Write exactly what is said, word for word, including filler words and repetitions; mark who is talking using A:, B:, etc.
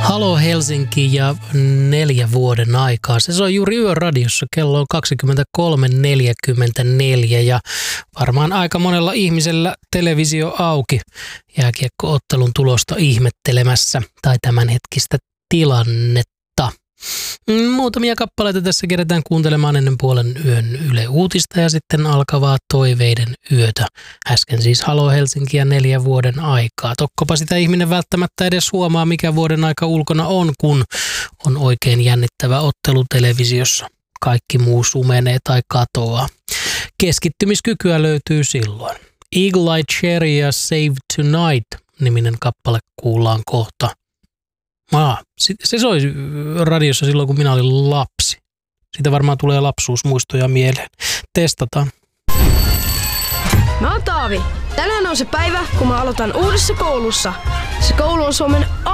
A: Halo Helsinki ja neljä vuoden aikaa. Se soi juuri Yöradiossa. Kello on kaksikymmentäkolme neljäkymmentäneljä ja varmaan aika monella ihmisellä televisio auki jääkiekko-ottelun tulosta ihmettelemässä tai tämänhetkistä tilannetta. Muutamia kappaleita tässä kerätään kuuntelemaan ennen puolen yön Yle Uutista ja sitten alkavaa toiveiden yötä. Äsken siis Halo Helsinki ja neljä vuoden aikaa. Tokkopa sitä ihminen välttämättä edes huomaa, mikä vuoden aika ulkona on, kun on oikein jännittävä ottelu televisiossa. Kaikki muu sumenee tai katoaa. Keskittymiskykyä löytyy silloin. Eagle Eye Cherry ja Save Tonight-niminen kappale kuullaan kohta. Aa, se soi radiossa silloin, kun minä olin lapsi. Siitä varmaan tulee lapsuusmuistoja mieleen. Testataan.
B: Mä oon Taavi. Tänään on se päivä, kun mä aloitan uudessa koulussa. Se koulu on Suomen